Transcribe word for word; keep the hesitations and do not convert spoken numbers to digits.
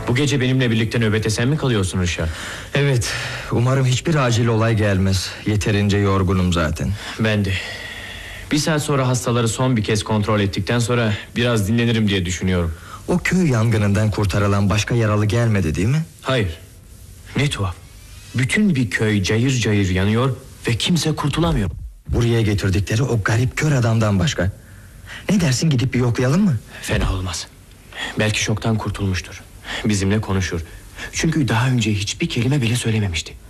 Bu gece benimle birlikte nöbete sen mi kalıyorsun Rişa? Evet, umarım hiçbir acil olay gelmez. Yeterince yorgunum zaten. Ben de. Bir saat sonra hastaları son bir kez kontrol ettikten sonra biraz dinlenirim diye düşünüyorum. O köy yangınından kurtarılan başka yaralı gelmedi değil mi? Hayır. Ne tuhaf. Bütün bir köy cayır cayır yanıyor ve kimse kurtulamıyor. Buraya getirdikleri o garip kör adamdan başka. Ne dersin, gidip bir yoklayalım mı? Fena olmaz. Belki şoktan kurtulmuştur. Bizimle konuşur. Çünkü daha önce hiçbir kelime bile söylememişti.